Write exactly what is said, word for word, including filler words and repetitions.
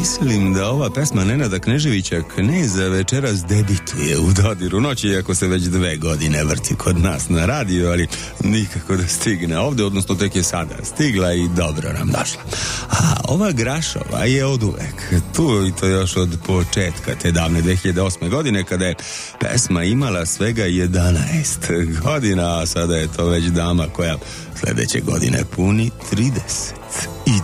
mislim da ova pesma Nenada Kneževića Kneza večeras debituje u Dodiru noći, iako se već dve godine vrti kod nas na radiju, ali nikako da stigne ovde, odnosno tek je sada stigla i dobro nam došla. A ova Grašova je od uvek tu, i to još od početka te davne dve hiljade osme godine, kada je pesma imala svega jedanaest godina, a sada je to već dama koja sledeće godine puni trideset. I